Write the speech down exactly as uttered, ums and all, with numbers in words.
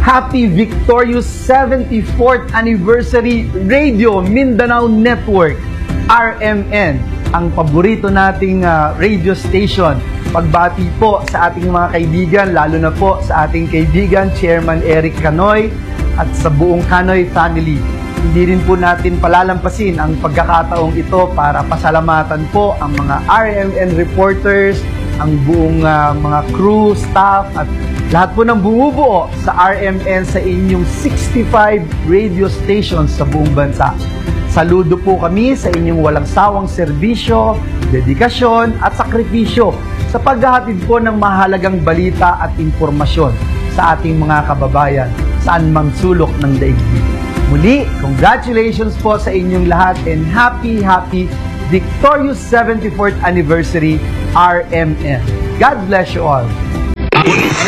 Happy Victorious seventy-fourth Anniversary Radio Mindanao Network, R M N, ang paborito nating uh, radio station. Pagbati po sa ating mga kaibigan, lalo na po sa ating kaibigan, Chairman Eric Canoy, at sa buong Canoy family. Hindi rin po natin palalampasin ang pagkakataong ito para pasalamatan po ang mga R M N reporters, ang buong uh, mga crew, staff, at lahat po ng bumubuo sa R M N sa inyong sixty-five radio stations sa buong bansa. Saludo po kami sa inyong walang sawang serbisyo, dedikasyon at sakripisyo sa paghahatid po ng mahalagang balita at impormasyon sa ating mga kababayan saan mang sulok ng daigdig. Muli, congratulations po sa inyong lahat and happy, happy Victorious seventy-fourth Anniversary R M N. God bless you all.